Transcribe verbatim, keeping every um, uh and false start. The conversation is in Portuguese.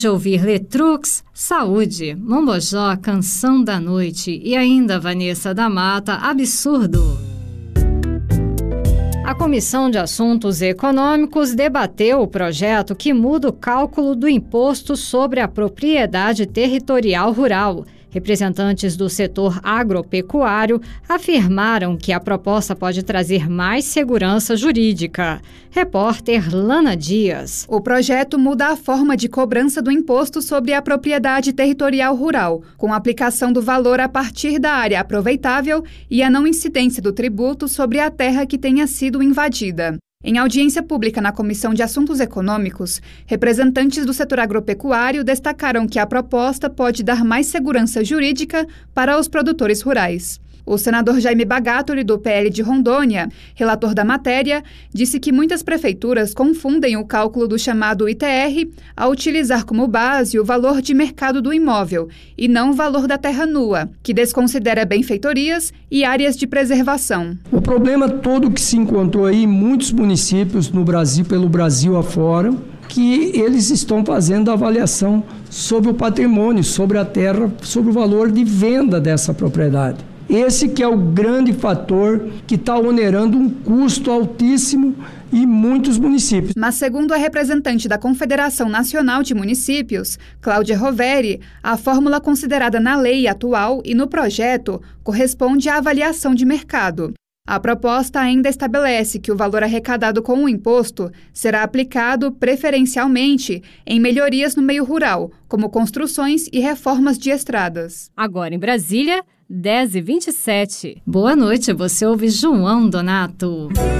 De ouvir Letrux, Saúde, Mombojó, Canção da Noite e ainda Vanessa da Mata, Absurdo. A Comissão de Assuntos Econômicos debateu o projeto que muda o cálculo do imposto sobre a propriedade territorial rural. Representantes do setor agropecuário afirmaram que a proposta pode trazer mais segurança jurídica. Repórter Lana Dias. O projeto muda a forma de cobrança do imposto sobre a propriedade territorial rural, com a aplicação do valor a partir da área aproveitável e a não incidência do tributo sobre a terra que tenha sido invadida. Em audiência pública na Comissão de Assuntos Econômicos, representantes do setor agropecuário destacaram que a proposta pode dar mais segurança jurídica para os produtores rurais. O senador Jaime Bagatoli, do P L de Rondônia, relator da matéria, disse que muitas prefeituras confundem o cálculo do chamado I T R ao utilizar como base o valor de mercado do imóvel e não o valor da terra nua, que desconsidera benfeitorias e áreas de preservação. O problema todo que se encontrou aí em muitos municípios no Brasil, pelo Brasil afora, que eles estão fazendo avaliação sobre o patrimônio, sobre a terra, sobre o valor de venda dessa propriedade. Esse que é o grande fator que está onerando um custo altíssimo em muitos municípios. Mas segundo a representante da Confederação Nacional de Municípios, Cláudia Roveri, a fórmula considerada na lei atual e no projeto corresponde à avaliação de mercado. A proposta ainda estabelece que o valor arrecadado com o imposto será aplicado preferencialmente em melhorias no meio rural, como construções e reformas de estradas. Agora em Brasília, dez e vinte e sete. Boa noite, você ouve João Donato.